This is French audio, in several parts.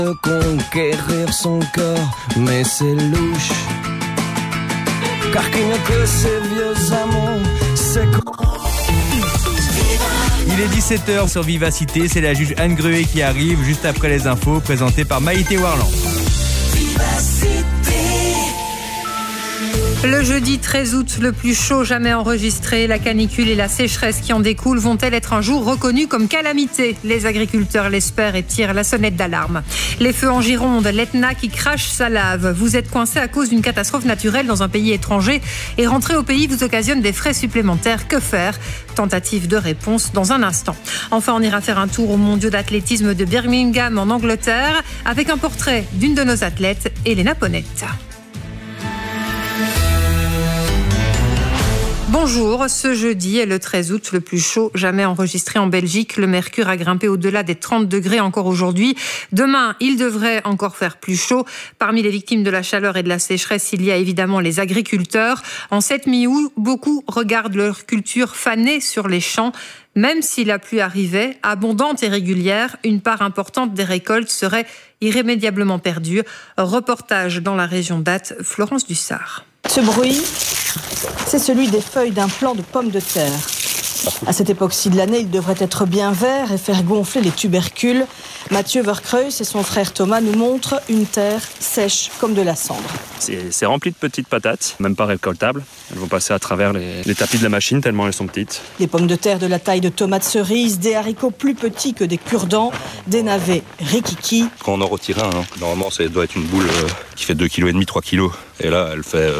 Conquérir son cœur, mais c'est louche. Car qu'il n'y a que ces vieux amants, c'est Il est 17h sur Vivacité, c'est la juge Anne Gruet qui arrive juste après les infos présentées par Maïté Warland. Le jeudi 13 août, le plus chaud jamais enregistré, la canicule et la sécheresse qui en découlent vont-elles être un jour reconnues comme calamité ? Les agriculteurs l'espèrent et tirent la sonnette d'alarme. Les feux en Gironde, l'Etna qui crache sa lave. Vous êtes coincé à cause d'une catastrophe naturelle dans un pays étranger et rentrer au pays vous occasionne des frais supplémentaires. Que faire ? Tentative de réponse dans un instant. Enfin, on ira faire un tour aux mondiaux d'athlétisme de Birmingham en Angleterre avec un portrait d'une de nos athlètes, Elena Ponette. Bonjour, ce jeudi est le 13 août, le plus chaud jamais enregistré en Belgique. Le mercure a grimpé au-delà des 30 degrés encore aujourd'hui. Demain, il devrait encore faire plus chaud. Parmi les victimes de la chaleur et de la sécheresse, il y a évidemment les agriculteurs. En cette mi-août, beaucoup regardent leur culture faner sur les champs. Même si la pluie arrivait, abondante et régulière, une part importante des récoltes serait irrémédiablement perdue. Reportage dans la région d'Ath, Florence Dussard. Ce bruit, c'est celui des feuilles d'un plant de pommes de terre. À cette époque-ci de l'année, il devrait être bien vert et faire gonfler les tubercules. Mathieu Verkreus et son frère Thomas nous montrent une terre sèche comme de la cendre. C'est rempli de petites patates, même pas récoltables. Elles vont passer à travers les tapis de la machine tellement elles sont petites. Des pommes de terre de la taille de tomates cerises, des haricots plus petits que des cure-dents, des navets rikiki. Quand on en retire un, normalement ça doit être une boule qui fait 2,5 kg, 3 kg. Et là, elle fait...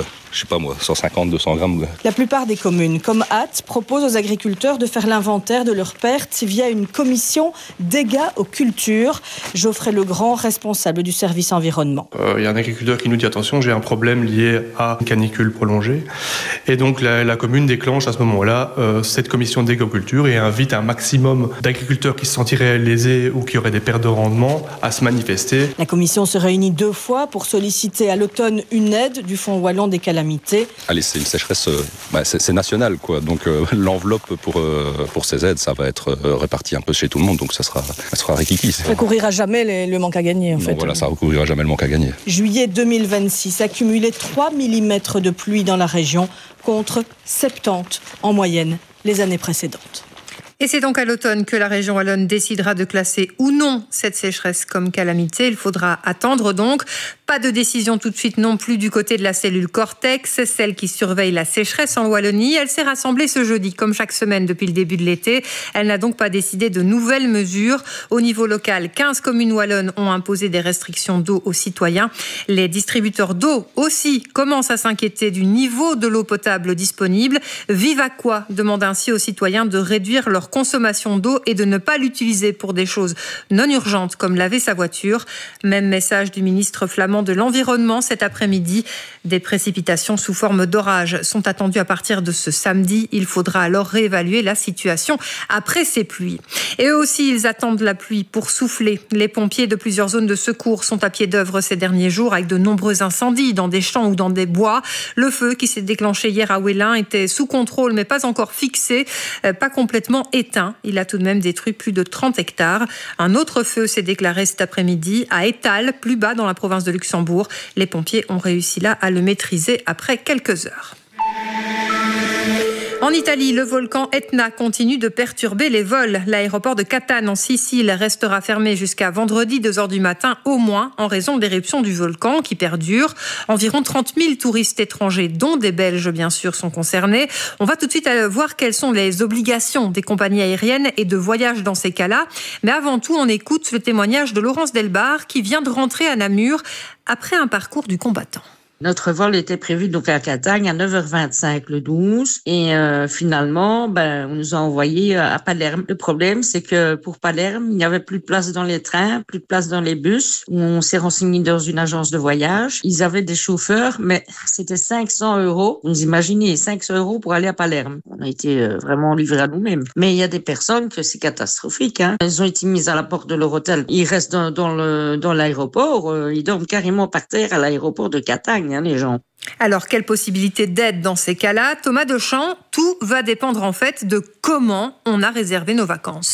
150, 200 grammes. La plupart des communes, comme Ath, proposent aux agriculteurs de faire l'inventaire de leurs pertes via une commission dégâts aux cultures. Geoffrey Legrand, responsable du service environnement. Il y a un agriculteur qui nous dit attention, j'ai un problème lié à une canicule prolongée. Et donc la commune déclenche à ce moment-là cette commission dégâts aux cultures et invite un maximum d'agriculteurs qui se sentiraient lésés ou qui auraient des pertes de rendement à se manifester. La commission se réunit 2 fois pour solliciter à l'automne une aide du Fonds wallon des calamités. Allez, c'est une sécheresse, c'est national, quoi. Donc l'enveloppe pour ces aides, ça va être réparti un peu chez tout le monde, donc ça sera rikiki. Ça recouvrira jamais le manque à gagner, en fait. Voilà, ça recouvrira jamais le manque à gagner. Juillet 2026, accumulé 3 mm de pluie dans la région, contre 70 en moyenne les années précédentes. Et c'est donc à l'automne que la région wallonne décidera de classer ou non cette sécheresse comme calamité. Il faudra attendre donc. Pas de décision tout de suite non plus du côté de la cellule Cortex, celle qui surveille la sécheresse en Wallonie. Elle s'est rassemblée ce jeudi, comme chaque semaine depuis le début de l'été. Elle n'a donc pas décidé de nouvelles mesures. Au niveau local, 15 communes wallonnes ont imposé des restrictions d'eau aux citoyens. Les distributeurs d'eau aussi commencent à s'inquiéter du niveau de l'eau potable disponible. Vivaqua demande ainsi aux citoyens de réduire leur consommation d'eau et de ne pas l'utiliser pour des choses non urgentes comme laver sa voiture. Même message du ministre flamand de l'Environnement cet après-midi. Des précipitations sous forme d'orage sont attendues à partir de ce samedi. Il faudra alors réévaluer la situation après ces pluies. Et eux aussi, ils attendent la pluie pour souffler. Les pompiers de plusieurs zones de secours sont à pied d'œuvre ces derniers jours avec de nombreux incendies dans des champs ou dans des bois. Le feu qui s'est déclenché hier à Ouélin était sous contrôle mais pas encore fixé, pas complètement éteint. Il a tout de même détruit plus de 30 hectares. Un autre feu s'est déclaré cet après-midi à Étal, plus bas dans la province de Luxembourg. Les pompiers ont réussi là à le maîtriser après quelques heures. En Italie, le volcan Etna continue de perturber les vols. L'aéroport de Catane en Sicile restera fermé jusqu'à vendredi 2h du matin au moins en raison de l'éruption du volcan qui perdure. Environ 30 000 touristes étrangers, dont des Belges bien sûr, sont concernés. On va tout de suite voir quelles sont les obligations des compagnies aériennes et de voyage dans ces cas-là. Mais avant tout, on écoute le témoignage de Laurence Delbar qui vient de rentrer à Namur après un parcours du combattant. Notre vol était prévu donc à Catagne à 9h25 le 12 et finalement on nous a envoyé à Palerme. Le problème c'est que pour Palerme, il n'y avait plus de place dans les trains, plus de place dans les bus. On s'est renseigné dans une agence de voyage. Ils avaient des chauffeurs mais c'était 500 €. Vous imaginez 500 € pour aller à Palerme. On a été vraiment livrés à nous-mêmes. Mais il y a des personnes que c'est catastrophique. Ils ont été mis à la porte de leur hôtel. Ils restent dans l'aéroport. Ils dorment carrément par terre à l'aéroport de Catagne. Les gens. Alors, quelle possibilité d'aide dans ces cas-là ? Thomas Dechamps, tout va dépendre en fait de comment on a réservé nos vacances.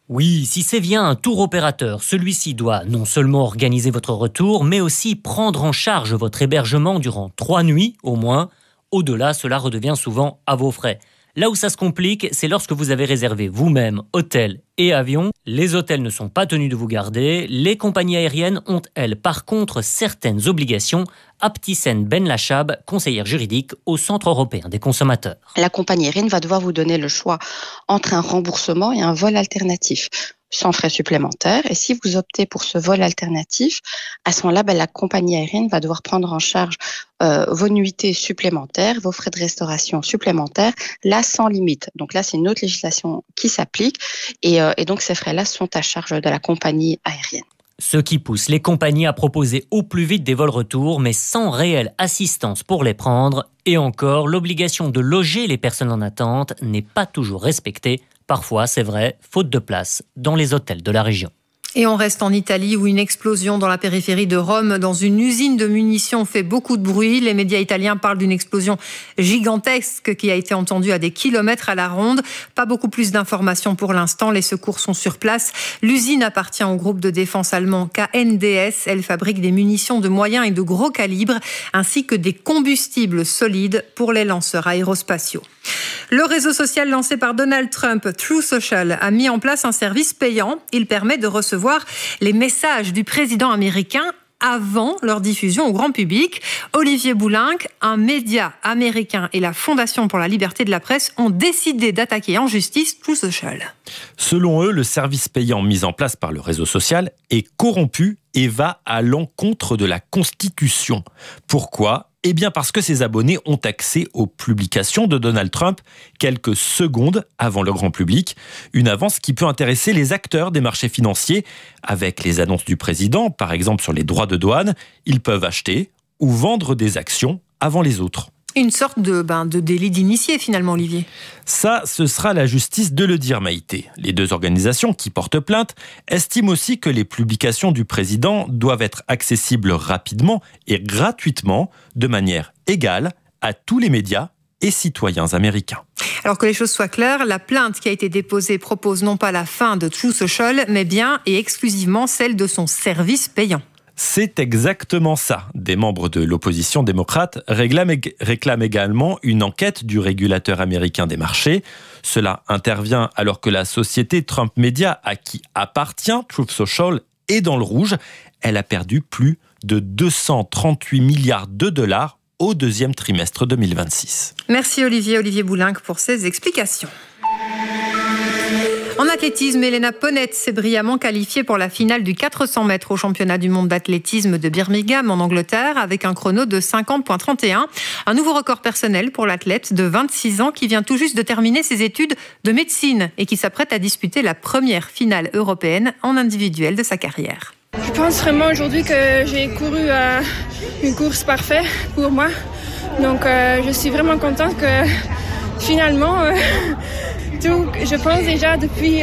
Oui, si c'est via un tour opérateur, celui-ci doit non seulement organiser votre retour, mais aussi prendre en charge votre hébergement durant 3 nuits au moins. Au-delà, cela redevient souvent à vos frais. Là où ça se complique, c'est lorsque vous avez réservé vous-même hôtel et avion. Les hôtels ne sont pas tenus de vous garder. Les compagnies aériennes ont, elles, par contre, certaines obligations. Aptisen Benlachab, conseillère juridique au Centre européen des consommateurs. La compagnie aérienne va devoir vous donner le choix entre un remboursement et un vol alternatif, sans frais supplémentaires. Et si vous optez pour ce vol alternatif, à ce moment-là, la compagnie aérienne va devoir prendre en charge vos nuitées supplémentaires, vos frais de restauration supplémentaires, là sans limite. Donc là, c'est une autre législation qui s'applique et donc ces frais-là sont à charge de la compagnie aérienne. Ce qui pousse les compagnies à proposer au plus vite des vols retour, mais sans réelle assistance pour les prendre. Et encore, l'obligation de loger les personnes en attente n'est pas toujours respectée. Parfois, c'est vrai, faute de place dans les hôtels de la région. Et on reste en Italie où une explosion dans la périphérie de Rome, dans une usine de munitions, fait beaucoup de bruit. Les médias italiens parlent d'une explosion gigantesque qui a été entendue à des kilomètres à la ronde. Pas beaucoup plus d'informations pour l'instant. Les secours sont sur place. L'usine appartient au groupe de défense allemand KNDS. Elle fabrique des munitions de moyen et de gros calibre, ainsi que des combustibles solides pour les lanceurs aérospatiaux. Le réseau social lancé par Donald Trump, Truth Social, a mis en place un service payant. Il permet de recevoir les messages du président américain avant leur diffusion au grand public. Olivier Boulinck, un média américain et la Fondation pour la liberté de la presse ont décidé d'attaquer en justice Truth Social. Selon eux, le service payant mis en place par le réseau social est corrompu et va à l'encontre de la Constitution. Pourquoi ? Eh bien parce que ses abonnés ont accès aux publications de Donald Trump quelques secondes avant le grand public. Une avance qui peut intéresser les acteurs des marchés financiers. Avec les annonces du président, par exemple sur les droits de douane, ils peuvent acheter ou vendre des actions avant les autres. Une sorte de délit d'initié finalement, Olivier. Ça, ce sera la justice de le dire, Maïté. Les deux organisations qui portent plainte estiment aussi que les publications du président doivent être accessibles rapidement et gratuitement, de manière égale, à tous les médias et citoyens américains. Alors que les choses soient claires, la plainte qui a été déposée propose non pas la fin de Truth Social, mais bien et exclusivement celle de son service payant. C'est exactement ça. Des membres de l'opposition démocrate réclament également une enquête du régulateur américain des marchés. Cela intervient alors que la société Trump Media, à qui appartient Truth Social, est dans le rouge. Elle a perdu plus de 238 milliards de dollars au deuxième trimestre 2026. Merci Olivier Boulinck pour ces explications. En athlétisme, Elena Ponette s'est brillamment qualifiée pour la finale du 400 mètres au championnat du monde d'athlétisme de Birmingham en Angleterre avec un chrono de 50,31. Un nouveau record personnel pour l'athlète de 26 ans qui vient tout juste de terminer ses études de médecine et qui s'apprête à disputer la première finale européenne en individuel de sa carrière. Je pense vraiment aujourd'hui que j'ai couru une course parfaite pour moi. Donc je suis vraiment contente que finalement... je pense déjà depuis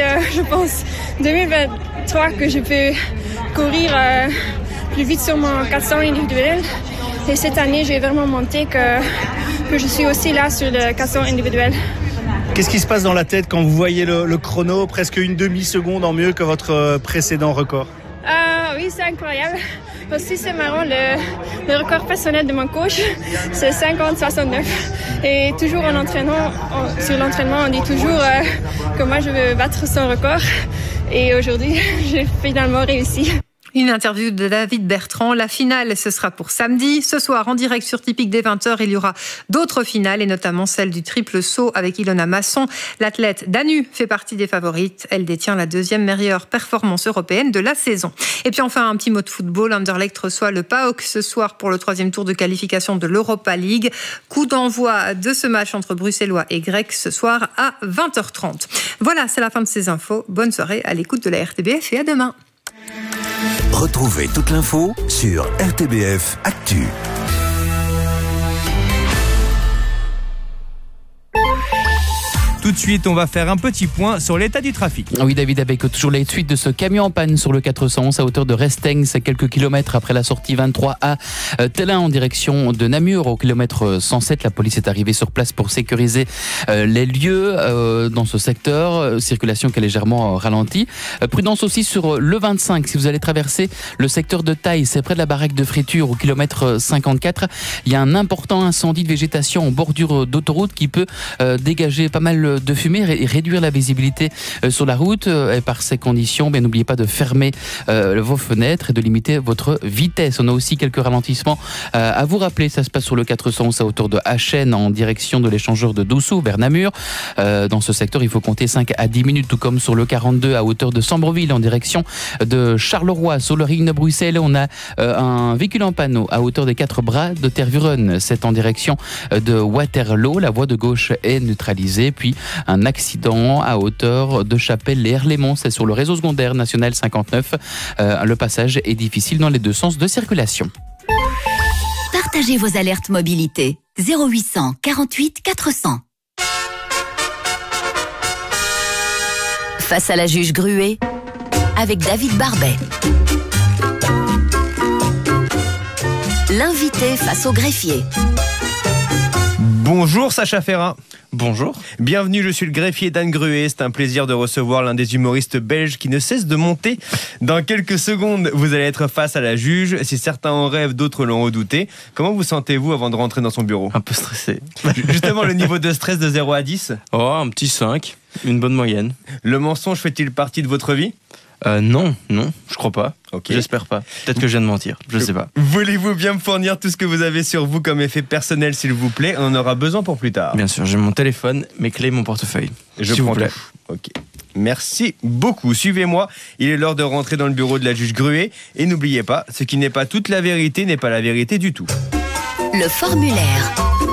2023 que je peux courir plus vite sur mon 400 individuel. Et cette année, j'ai vraiment monté que je suis aussi là sur le 400 individuel. Qu'est-ce qui se passe dans la tête quand vous voyez le chrono, presque une demi-seconde en mieux que votre précédent record? Oui, c'est incroyable. Aussi, c'est marrant, le record personnel de mon coach, c'est 50-69. Et toujours sur l'entraînement, on dit toujours que moi, je veux battre son record. Et aujourd'hui, j'ai finalement réussi. Une interview de David Bertrand. La finale, ce sera pour samedi. Ce soir, en direct sur Typique dès 20h, il y aura d'autres finales, et notamment celle du triple saut avec Ilona Masson. L'athlète Danu fait partie des favorites. Elle détient la deuxième meilleure performance européenne de la saison. Et puis enfin, un petit mot de football. Anderlecht reçoit le PAOK ce soir pour le 3e tour de qualification de l'Europa League. Coup d'envoi de ce match entre Bruxellois et Grecs ce soir à 20h30. Voilà, c'est la fin de ces infos. Bonne soirée à l'écoute de la RTBF et à demain. Retrouvez toute l'info sur RTBF Actu. Tout de suite, on va faire un petit point sur l'état du trafic. Oui, David, avec toujours les suites de ce camion en panne sur le 411 à hauteur de Resteng, c'est quelques kilomètres après la sortie 23 à Tellin en direction de Namur. Au kilomètre 107, la police est arrivée sur place pour sécuriser les lieux dans ce secteur. Circulation qui est légèrement ralentie. Prudence aussi sur le 25. Si vous allez traverser le secteur de Taille, c'est près de la baraque de friture au kilomètre 54. Il y a un important incendie de végétation en bordure d'autoroute qui peut dégager pas mal de fumée et réduire la visibilité sur la route. Et par ces conditions, n'oubliez pas de fermer vos fenêtres et de limiter votre vitesse. On a aussi quelques ralentissements à vous rappeler. Ça se passe sur le 411 à hauteur de Achen en direction de l'échangeur de Doussou vers Namur. Dans ce secteur, il faut compter 5 à 10 minutes, tout comme sur le 42 à hauteur de Sambreville en direction de Charleroi. Sur le ring de Bruxelles, on a un véhicule en panneau à hauteur des 4 bras de Tervuren. C'est en direction de Waterloo. La voie de gauche est neutralisée. Puis un accident à hauteur de Chapelle et Erlémont. C'est sur le réseau secondaire national 59. Le passage est difficile dans les deux sens de circulation. Partagez vos alertes mobilité. 0800 48 400. Face à la juge Gruet, avec David Barbet. L'invité face au greffier. Bonjour Sacha Ferrat. Bonjour. Bienvenue, je suis le greffier d'Anne Gruet. C'est un plaisir de recevoir l'un des humoristes belges qui ne cesse de monter. Dans quelques secondes, vous allez être face à la juge. Si certains en rêvent, d'autres l'ont redouté. Comment vous sentez-vous avant de rentrer dans son bureau ? Un peu stressé. Justement, le niveau de stress de 0 à 10 ? Oh, un petit 5, une bonne moyenne. Le mensonge fait-il partie de votre vie ? Non, je crois pas. Okay. J'espère pas. Peut-être que je viens de mentir, je sais pas. Voulez-vous bien me fournir tout ce que vous avez sur vous comme effet personnel, s'il vous plaît ? On en aura besoin pour plus tard. Bien sûr, j'ai mon téléphone, mes clés, mon portefeuille. S'il vous plaît. Ok. Merci beaucoup. Suivez-moi. Il est l'heure de rentrer dans le bureau de la juge Gruet. Et n'oubliez pas, ce qui n'est pas toute la vérité n'est pas la vérité du tout. Le formulaire.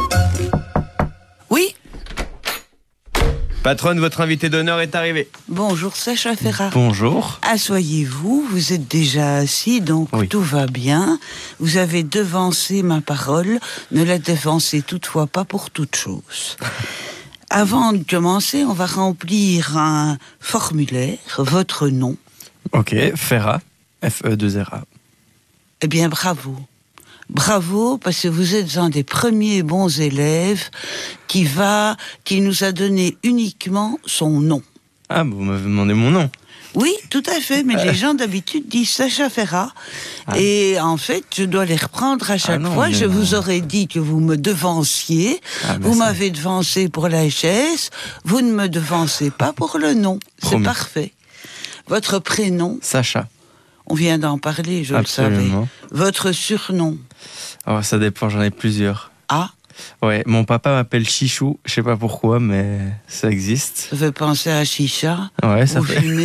Oui. Patronne, votre invité d'honneur est arrivé. Bonjour Sacha Ferrat. Bonjour. Asseyez-vous, vous êtes déjà assis, donc oui. Tout va bien. Vous avez devancé ma parole, ne la devancez toutefois pas pour toute chose. Avant de commencer, on va remplir un formulaire, votre nom. Ok, Ferrat, F-E-2-R-A. Eh bien, bravo. Bravo, parce que vous êtes un des premiers bons élèves qui nous a donné uniquement son nom. Ah, vous m'avez demandé mon nom. Oui, tout à fait, mais les gens d'habitude disent Sacha Ferrat. Ah. Et en fait, je dois les reprendre à chaque fois. Je vous aurais dit que vous me devanciez. Vous m'avez devancé pour la chaise. Vous ne me devancez pas pour le nom. Promis. C'est parfait. Votre prénom ? Sacha. On vient d'en parler, je Absolument. le savais. Votre surnom ? Oh, ça dépend, j'en ai plusieurs. Ah ? Ouais, mon papa m'appelle Chichou, je sais pas pourquoi, mais ça existe. Ça fait penser à chicha. Ouais, ça ou fait. Fumer.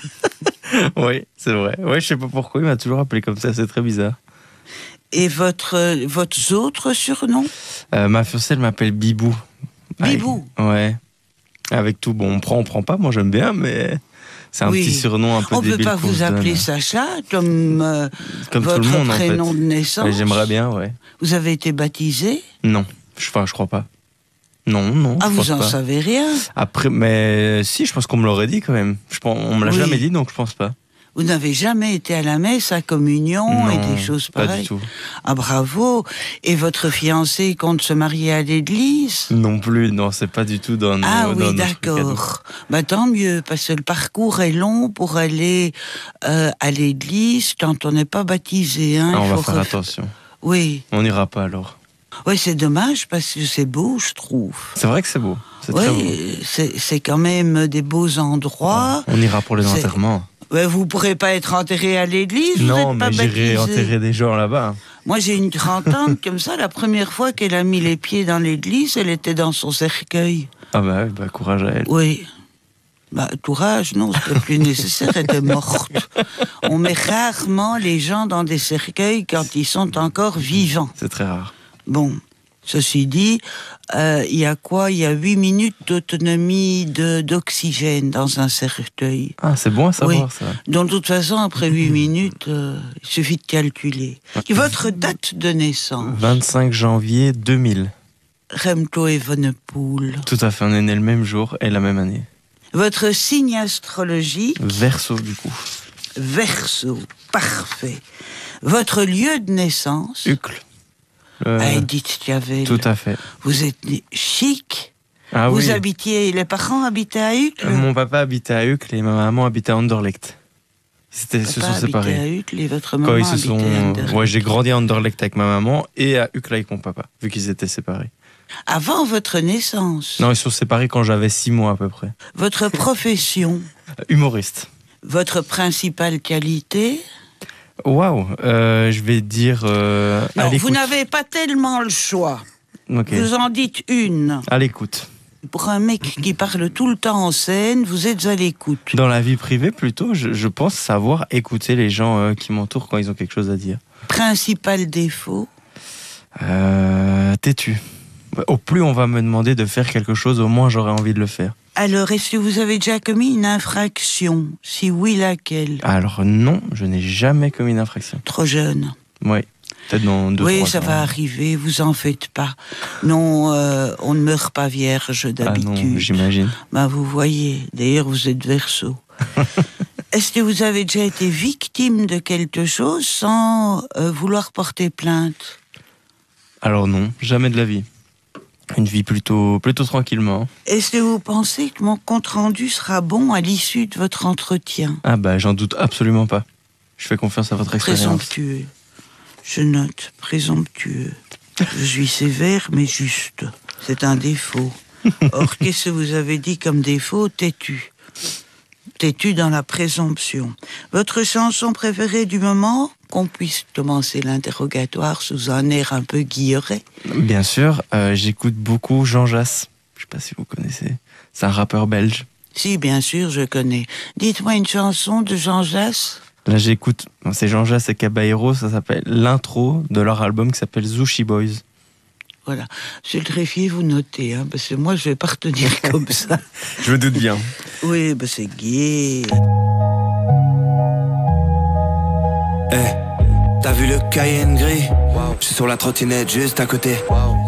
Oui, c'est vrai. Ouais, je sais pas pourquoi, il m'a toujours appelé comme ça, c'est très bizarre. Et votre autre surnom ? Ma fiancée, elle m'appelle Bibou. Bibou ? Ouais. Avec tout, bon, on prend pas, moi j'aime bien, mais c'est un petit surnom un peu débile. On peut pas vous appeler Sacha comme votre tout le monde, prénom en fait. de naissance. Ouais, j'aimerais bien, ouais. Vous avez été baptisé ? Non, je crois pas. Non. Ah, vous en savez rien ? Après, mais si, je pense qu'on me l'aurait dit quand même. On me l'a jamais dit, donc je pense pas. Vous n'avez jamais été à la messe, à communion non, et des choses pareilles ? Pas du tout. Ah, bravo. Et votre fiancé compte se marier à l'église ? Non plus, non, c'est pas du tout dans nos... Ah oui, d'accord. Bah, tant mieux, parce que le parcours est long pour aller à l'église quand on n'est pas baptisé. Hein. On va faire attention. Oui. On n'ira pas alors. Oui, c'est dommage parce que c'est beau, je trouve. C'est vrai que c'est beau. C'est très beau. C'est quand même des beaux endroits. On ira pour les enterrements. Ouais, vous pourrez pas être enterré à l'église. Non, vous êtes mais pas j'irai enterrer des gens là-bas. Moi, j'ai une grande-tante comme ça. La première fois qu'elle a mis les pieds dans l'église, elle était dans son cercueil. Ah bah courage à elle. Oui. Bah, courage, non, c'était plus nécessaire, elle était morte. On met rarement les gens dans des cercueils quand ils sont encore vivants. C'est très rare. Bon, ceci dit, il y a 8 minutes d'autonomie d'oxygène dans un cercueil. Ah, c'est bon à savoir, ça. Donc, de toute façon, après 8 minutes, il suffit de calculer. Et votre date de naissance ? 25 janvier 2000. Remco Evenepoel. Tout à fait, on est né le même jour et la même année. Votre signe astrologique? Verseau, du coup. Verseau, parfait. Votre lieu de naissance? Uccle. Edith Thiavel. Tout à fait. Vous êtes né chic? Ah, vous oui. habitiez, les parents habitaient à Uccle? Mon papa habitait à Uccle et ma maman habitait à Anderlecht. Ils se sont séparés. À Uccle et votre maman Quand ils se habitait sont... à Anderlecht. Ouais, j'ai grandi à Anderlecht avec ma maman et à Uccle avec mon papa, vu qu'ils étaient séparés. Avant votre naissance? Non, ils se sont séparés quand j'avais 6 mois à peu près. Votre profession? Humoriste. Votre principale qualité? Waouh, je vais dire... Non, vous n'avez pas tellement le choix. Okay. Vous en dites une. À l'écoute. Pour un mec qui parle tout le temps en scène, vous êtes à l'écoute. Dans la vie privée, plutôt, je pense savoir écouter les gens qui m'entourent quand ils ont quelque chose à dire. Principal défaut? Têtu. Au plus on va me demander de faire quelque chose, au moins j'aurai envie de le faire. Alors, est-ce que vous avez déjà commis une infraction? Si oui, laquelle? Alors non, je n'ai jamais commis une infraction. Trop jeune? Oui, peut-être dans 2-3 ans. Oui, ça va arriver, vous en faites pas. Non, on ne meurt pas vierge d'habitude. Ah non, j'imagine. Ben, vous voyez, d'ailleurs vous êtes Verseau. Est-ce que vous avez déjà été victime de quelque chose sans vouloir porter plainte? Alors non, jamais de la vie. Une vie plutôt tranquillement. Est-ce que vous pensez que mon compte-rendu sera bon à l'issue de votre entretien? Ah bah j'en doute absolument pas. Je fais confiance à votre expérience. Présomptueux. Je note, présomptueux. Je suis sévère mais juste. C'est un défaut. Or, qu'est-ce que vous avez dit comme défaut? Têtu. Têtu dans la présomption. Votre chanson préférée du moment? Qu'on puisse commencer l'interrogatoire sous un air un peu guilleret. Bien sûr, j'écoute beaucoup Jean Jass. Je sais pas si vous connaissez. C'est un rappeur belge. Si, bien sûr, je connais. Dites-moi une chanson de Jean Jass. Là, j'écoute. C'est Jean Jass et Caballero. Ça s'appelle l'intro de leur album qui s'appelle Sushi Boys. Voilà. Monsieur le greffier, vous notez, hein, parce que moi, je vais pas retenir comme ça. Je me doute bien. Oui, bah c'est gai. T'as vu le Cayenne gris? Je suis sur la trottinette juste à côté.